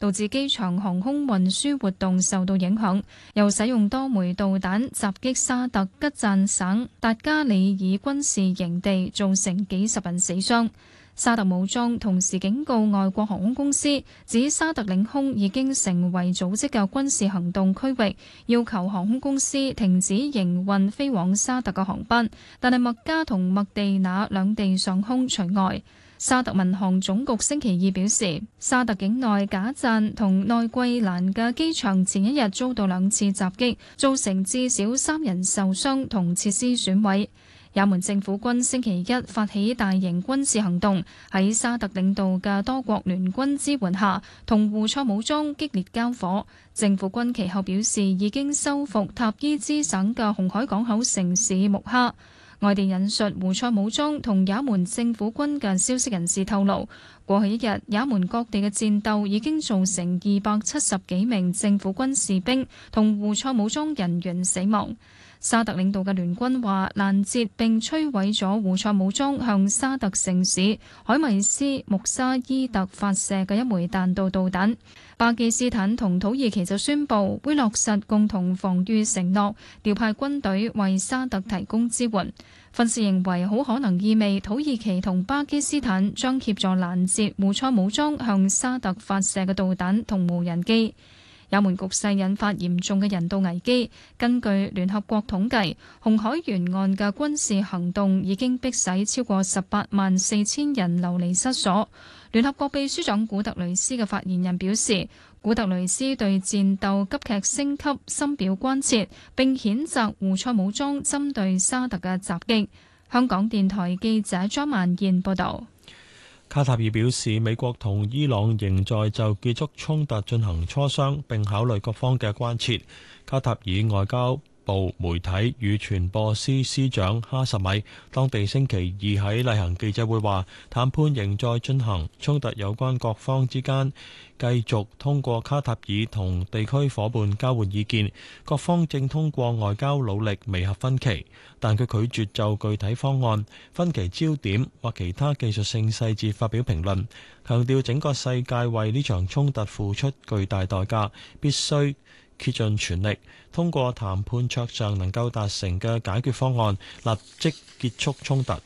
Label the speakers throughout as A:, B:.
A: 導致機場航空運輸活動受到影響，又使用多枚導彈襲擊沙特吉贊省達加里爾軍事營地，造成幾十人死傷。沙特武裝同時警告外國航空公司，指沙特領空已經成為組織嘅軍事行動區域，要求航空公司停止營運飛往沙特嘅航班，但係麥加同麥地那兩地上空除外。沙特民航總局星期二表示，沙特境內賈贊同內季蘭嘅機場前一日遭到2次襲擊，造成至少3人受傷同設施損毀。也門政府軍星期一發起大型軍事行動，喺沙特領導嘅多國聯軍支援下，同胡塞武裝激烈交火。政府軍其後表示，已經收復塔伊茲省嘅紅海港口城市穆哈。外電引述胡塞武裝同也門政府軍嘅消息人士透露，過去一日也門各地嘅戰鬥已經造成270幾名政府軍士兵同胡塞武裝人員死亡。沙特領導嘅聯軍話攔截並摧毀咗胡塞武裝向沙特城市海米斯穆沙伊特發射嘅一枚彈道導彈。巴基斯坦同土耳其就宣布會落實共同防禦承諾，調派軍隊為沙特提供支援。分析認為，好可能意味土耳其同巴基斯坦將協助攔截胡塞武裝向沙特發射嘅導彈同無人機。也門局勢引發嚴重嘅人道危機。根據聯合國統計，紅海沿岸嘅軍事行動已經迫使超過184000人流離失所。聯合國秘書長古特雷斯嘅發言人表示，古特雷斯對戰鬥急劇升級深表關切，並譴責胡塞武裝針對沙特嘅襲擊。香港電台記者張曼燕報導。
B: 卡塔爾表示，美國同伊朗仍在就結束衝突進行磋商，並考慮各方嘅關切。卡塔爾外交部媒體與傳播司司長哈什米當地星期二喺例行記者會話，談判仍在進行，衝突有關各方之間繼續通過卡塔爾同地區夥伴交換意見，各方正通過外交努力彌合分歧，但佢拒絕就具體方案、分歧焦點或其他技術性細節發表評論，強調整個世界為呢場衝突付出巨大代價，必須竭盡全力通過談判桌上能夠達成嘅解決方案，立即結束衝突。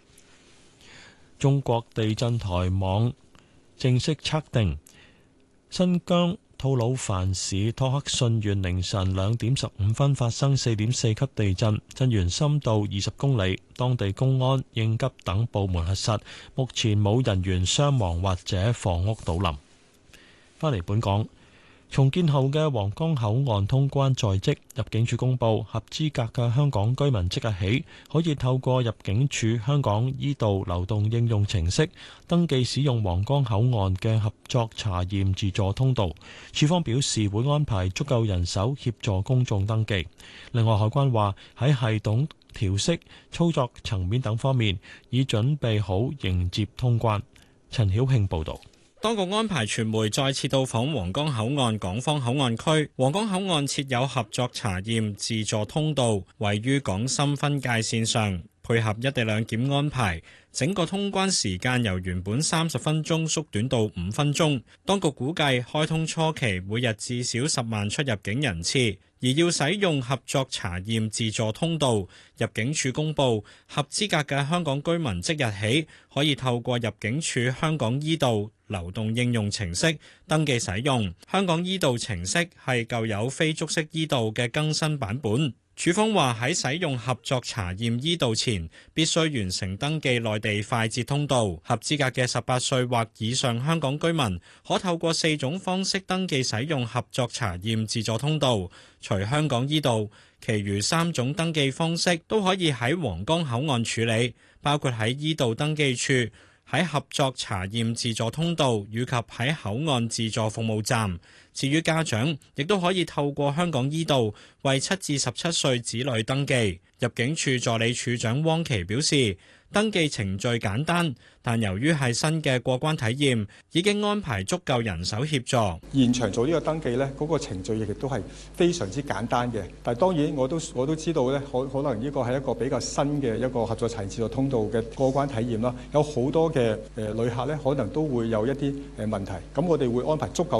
B: 中國地震台網正式測定，新疆吐魯番市托克順縣凌晨2點15分發生4.4級地震，震源深度20公里，當地公安、應急等部門核實，目前冇人員傷亡或者房屋倒冧。返嚟本港。重建後嘅皇崗口岸通關在即，入境處公布合資格嘅香港居民即日起可以透過入境處香港e道流動應用程式登記使用皇崗口岸嘅合作查驗自助通道。處方表示會安排足夠人手協助公眾登記。另外，海關話喺系統調適、操作層面等方面已準備好迎接通關。陳曉慶報導。
C: 當局安排傳媒再次到訪皇崗口岸港方口岸區。皇崗口岸設有合作查驗自助通道，位於港深分界線上，配合一地兩檢安排，整個通關時間由原本30分鐘縮短到5分鐘。當局估計開通初期每日至少10萬出入境人次，而要使用合作查驗自助通道，入境處公佈合資格嘅香港居民即日起可以透過入境處香港e道流動應用程式登記使用。香港e道程式係舊有非觸式e道嘅更新版本。處方話喺使用合作查驗e道前，必須完成登記內地快捷通道。合資格嘅18歲或以上香港居民可透過4種方式登記使用合作查驗自助通道。除香港e道，其餘3種登記方式都可以喺皇崗口岸處理，包括喺e道登記處、喺合作查驗自助通道以及喺口岸自助服務站。至於家長，亦都可以透過香港e道為7至17歲子女登記。入境處助理處長汪琪表示，登記程序簡單，但由於係新嘅過關體驗，已經安排足夠人手協助。
D: 現場做呢個登記呢，嗰個程序亦都係非常之簡單嘅。但係當然我都知道呢，可能呢個係一個比較新嘅一個合作查驗自助通道嘅過關體驗啦。有好多嘅旅客呢，可能都會有一啲問題。咁我哋會安排足夠